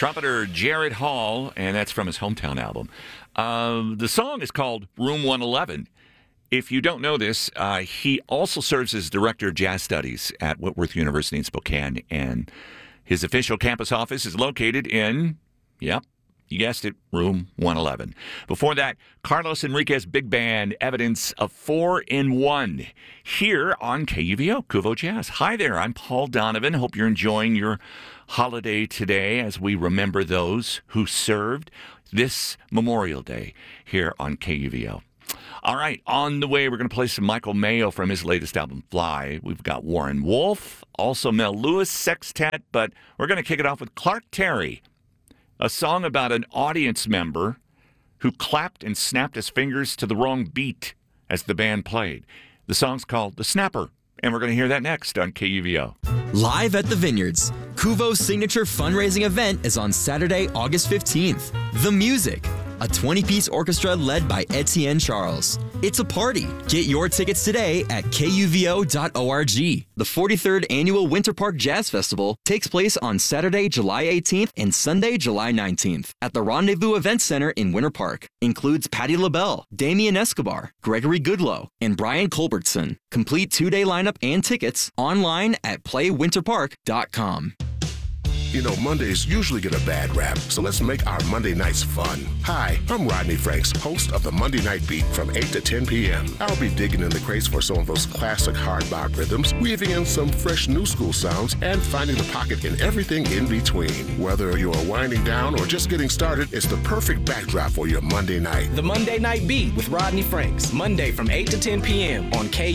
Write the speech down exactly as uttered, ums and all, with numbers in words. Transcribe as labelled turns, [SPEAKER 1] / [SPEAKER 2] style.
[SPEAKER 1] Trumpeter Jared Hall, and that's from his hometown album. Uh, the song is called Room one eleven. If you don't know this, uh, he also serves as Director of Jazz Studies at Whitworth University in Spokane, and his official campus office is located in, yep, you guessed it, Room one eleven. Before that, Carlos Enriquez Big Band, Evidence of Four in One, here on K U V O, Kuvo Jazz. Hi there, I'm Paul Donovan. Hope you're enjoying your holiday today as we remember those who served this Memorial Day here on K U V O. All right, on the way, we're going to play some Michael Mayo from his latest album, Fly. We've got Warren Wolf, also Mel Lewis Sextet, but we're going to kick it off with Clark Terry, a song about an audience member who clapped and snapped his fingers to the wrong beat as the band played. The song's called The Snapper, and we're going to hear that next on K U V O.
[SPEAKER 2] Live at the Vineyards, Kuvo's signature fundraising event is on Saturday, August fifteenth. The Music, a twenty-piece orchestra led by Etienne Charles. It's a party. Get your tickets today at K U V O dot org. The forty-third Annual Winter Park Jazz Festival takes place on Saturday, July eighteenth and Sunday, July nineteenth at the Rendezvous Event Center in Winter Park. Includes Patti LaBelle, Damian Escobar, Gregory Goodloe, and Brian Culbertson. Complete two-day lineup and tickets online at play winter park dot com.
[SPEAKER 3] You know, Mondays usually get a bad rap, so let's make our Monday nights fun. Hi, I'm Rodney Franks, host of the Monday Night Beat from eight to ten p.m. I'll be digging in the crates for some of those classic hard bop rhythms, weaving in some fresh new school sounds, and finding the pocket in everything in between. Whether you're winding down or just getting started, it's the perfect backdrop for your Monday night.
[SPEAKER 4] The Monday Night Beat with Rodney Franks, Monday from eight to ten p.m. on K